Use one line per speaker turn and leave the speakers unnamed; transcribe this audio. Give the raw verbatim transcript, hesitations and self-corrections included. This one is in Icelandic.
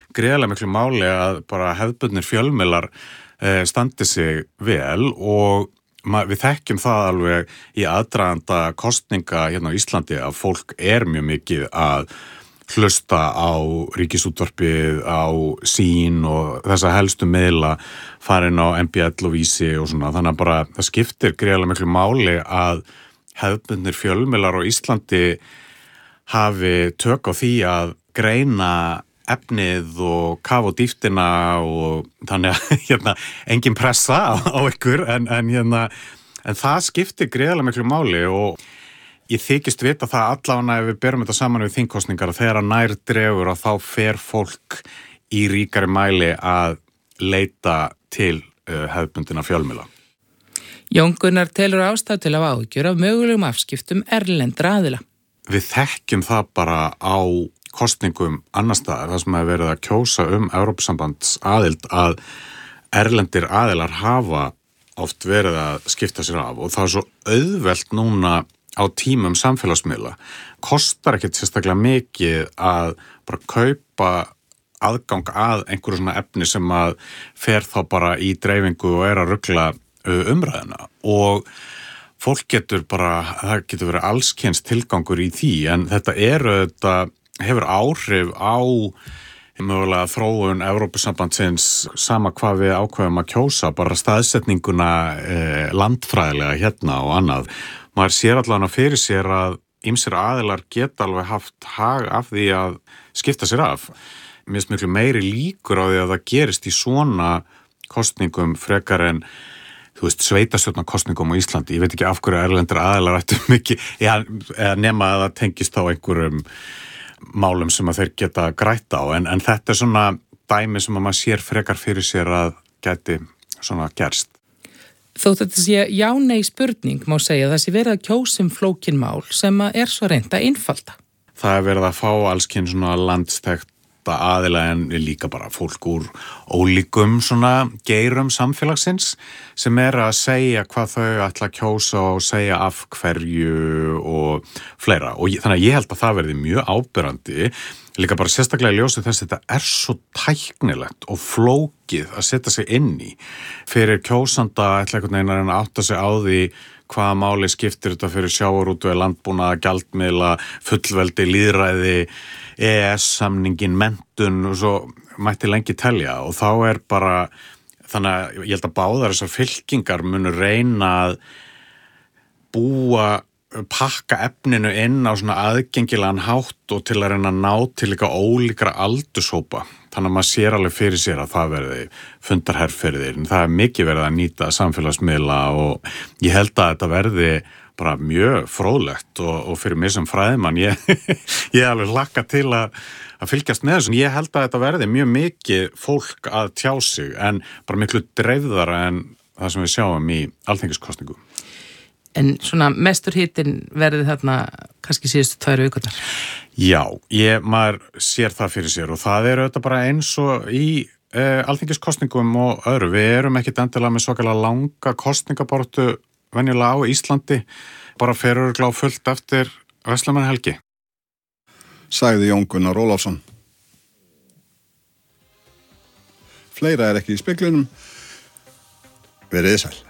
gríðarlega miklu máli að bara hefðbundnir fjölmiðlar eh, standi sig vel og við þekkjum það alveg í aðdraganda kosninga hérna á Íslandi að fólk er mjög mikið að hlusta á Ríkisútvarpið, á Sín og þessa helstu miðla farin á M B L og Vísi og svona. Þannig að bara það skiptir gríðarlega miklu máli að hefðbundnir fjölmiðlar á Íslandi hafi tök á því að greina efnið og kafa á dýptina og þannig að hérna, engin pressa á, á ykkur en, en, hérna, en það skiptir gríðarlega miklu máli og ég þykist vita það allavega ef við berum þetta saman við þingkosningar að þegar að nær dregur að þá fer fólk í ríkari mæli að leita til uh, hefðbundina fjölmiðla.
Jón Gunnar telur ástæðu til að áhyggjur af mögulegum afskiptum erlendra aðila.
Við þekkjum það bara á kosningum annars staðar, það sem hefur verið að kjósa um Evrópusambands aðild að erlendir aðilar hafa oft verið að skipta sér af og það er svo auðvelt núna á tímum samfélagsmiðla. Kostar ekkert sérstaklega mikið að bara kaupa aðgang að einhverju svona efni sem að fer þá bara í dreifingu og er að rugla umræðina og fólk getur bara, það getur verið allskyns tilgangur í því en þetta eru, þetta hefur áhrif á mögulega þróun Evrópusambandsins sama hvað við ákveðum að kjósa, bara staðsetninguna eh, landfræðilega hérna og annað. Maður sér allavega fyrir sér að ýmsir aðilar geta alveg haft hag af því að skipta sér af. Mér finnst miklu meiri líkur á því að það gerist í svona kosningum frekar en þú veist, sveitarstjórnarkosningum á Íslandi. Ég veit ekki af hverju erlendir aðilar ættu mikið, eða nema að það tengist á einhverjum málum sem að þeir geta grætt á, en, en þetta er svona dæmi sem að maður sér frekar fyrir sér að geti svona gerst.
Þótt þetta sé já nei spurning má segja að það sé verið að kjósa um flókin mál sem að er svo reynt að einfalda.
Það er verið að fá allskyn svona landstækta aðila en líka bara fólk úr ólíkum svona geirum samfélagsins sem er að segja hvað þau ætla að kjósa og segja af hverju og fleira og ég, þannig að ég held að það verði mjög áberandi líka bara sérstaklega ljósið þess að þetta er svo tæknilegt og flókið að setja sig inn í fyrir kjósanda ætla einhvern veginn að átta sig á því hvaða máli skiptir þetta fyrir sjávarútveg, landbúnað, gjaldmiðla, fullveldi, lýðræði, E E S-samningin, menntun og svo mætti lengi telja og þá er bara, þannig að ég held að báðar þessar fylkingar munu reyna að búa, pakka efninu inn á svona aðgengilegan hátt og til að reyna að ná til líka ólíkra aldurshópa. Þannig að maður sér alveg fyrir sér að það verði fundarherferðir, en það er mikið verið að nýta samfélagsmiðla og ég held að þetta verði bara mjög fróðlegt og, og fyrir mig sem fræðimann, ég, ég alveg hlakka til að, að fylgjast með þessu. Ég held að þetta verði mjög mikið fólk að tjá sig en bara miklu dreifðara en það sem við sjáum í alþingiskosningu.
En svona mestur hittin verði þarna kannski síðustu tvær vikurnar?
Já, ég, maður sér það fyrir sér og það er auðvitað bara eins og í eh, alþingiskosningum og öðru. Við erum ekkit endilega með svokalega langa kosningabortu venjulega á Íslandi, bara fer örugglega á fullt eftir Verslunarmannahelgi.
Sagði Jón Gunnar Ólafsson. Fleira er ekki í speglinum. Verið sæl.